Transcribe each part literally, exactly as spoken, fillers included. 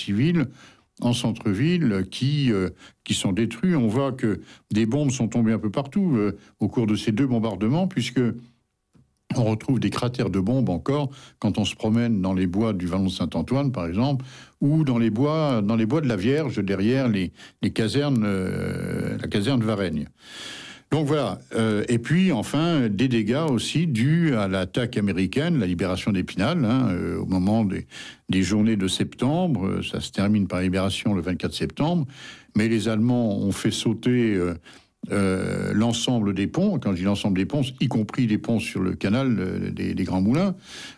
civils en centre-ville qui, euh, qui sont détruits. On voit que des bombes sont tombées un peu partout euh, au cours de ces deux bombardements, puisque on retrouve des cratères de bombes encore quand on se promène dans les bois du Vallon de Saint-Antoine, par exemple, ou dans les bois, dans les bois de la Vierge, derrière les, les casernes, euh, la caserne de Varennes. Donc voilà. Euh, et puis, enfin, des dégâts aussi dus à l'attaque américaine, la libération d'Épinal, hein, euh, au moment des, des journées de septembre. Ça se termine par libération le vingt-quatre septembre. Mais les Allemands ont fait sauter euh, euh, l'ensemble des ponts. Quand je dis l'ensemble des ponts, y compris les ponts sur le canal euh, des, des Grands Moulins.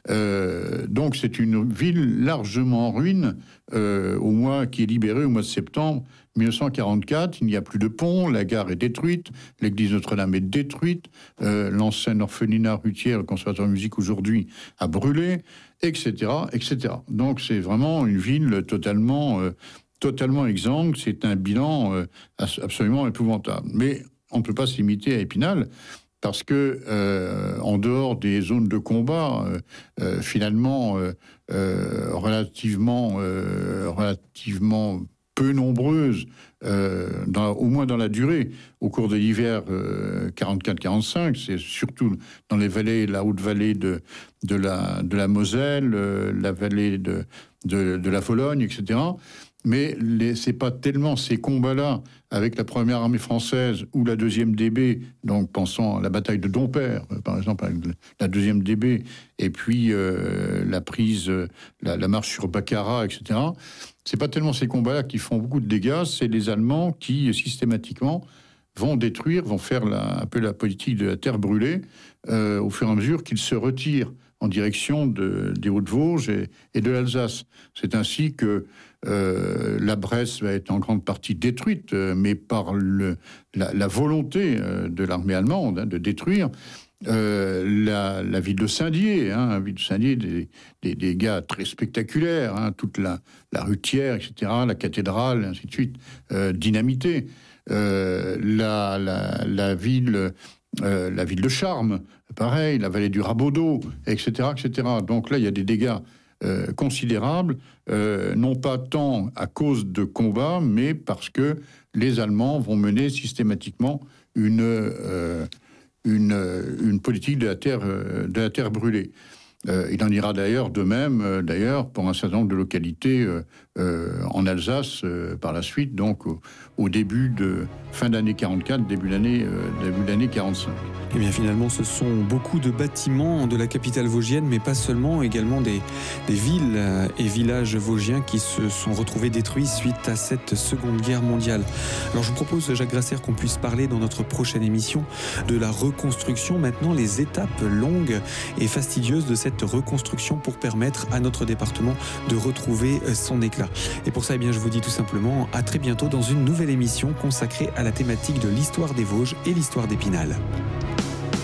Euh, donc c'est une ville largement en ruine euh, au mois qui est libérée au mois de septembre mille neuf cent quarante-quatre. Il n'y a plus de pont, la gare est détruite, l'église Notre-Dame est détruite, euh, l'ancienne orphelinat Rutière, le conservatoire de musique aujourd'hui, a brûlé, et cetera, et cetera. Donc c'est vraiment une ville totalement, euh, totalement exsangue. C'est un bilan euh, absolument épouvantable. Mais on ne peut pas se limiter à Épinal, parce que euh, en dehors des zones de combat, euh, euh, finalement euh, euh, relativement, euh, relativement peu nombreuses, euh, dans, au moins dans la durée, au cours de l'hiver euh, quarante-quatre quarante-cinq, c'est surtout dans les vallées, la haute vallée de, de, la, de la Moselle, euh, la vallée de, de, de la Vologne, et cetera. Mais les, c'est pas tellement ces combats-là avec la première armée française ou la deuxième D B, donc pensant à la bataille de Dompierre, par exemple, avec la deuxième D B, et puis euh, la prise, la, la marche sur Baccarat, et cetera. C'est pas tellement ces combats-là qui font beaucoup de dégâts, c'est les Allemands qui, systématiquement, vont détruire, vont faire la, un peu la politique de la terre brûlée, euh, au fur et à mesure qu'ils se retirent en direction de, des Hauts-de-Vosges et, et de l'Alsace. C'est ainsi que euh, la Bresse va être en grande partie détruite, euh, mais par le, la, la volonté euh, de l'armée allemande hein, de détruire euh, la, la ville de Saint-Dié, hein, la ville de Saint-Dié, des, des, des gars très spectaculaires, hein, toute la, la Rutière, et cetera, la cathédrale, et ainsi de suite, euh, dynamitée. Euh, la, la, la ville... Euh, la ville de Charmes, pareil, la vallée du Rabaudot, et cetera, et cetera. Donc là, il y a des dégâts euh, considérables, euh, non pas tant à cause de combats, mais parce que les Allemands vont mener systématiquement une, euh, une, une politique de la terre, de la terre brûlée. Euh, il en ira d'ailleurs de même, euh, d'ailleurs, pour un certain nombre de localités euh, euh, en Alsace euh, par la suite, donc au, au début de fin d'année quarante-quatre, début d'année euh, début d'année quarante-cinq. Et bien finalement, ce sont beaucoup de bâtiments de la capitale vosgienne, mais pas seulement, également des, des villes et villages vosgiens qui se sont retrouvés détruits suite à cette Seconde Guerre mondiale. Alors je vous propose, Jacques Grasser, qu'on puisse parler dans notre prochaine émission de la reconstruction, maintenant les étapes longues et fastidieuses de cette reconstruction pour permettre à notre département de retrouver son éclat. Et pour ça, eh bien, je vous dis tout simplement à très bientôt dans une nouvelle émission consacrée à la thématique de l'histoire des Vosges et l'histoire d'Épinal.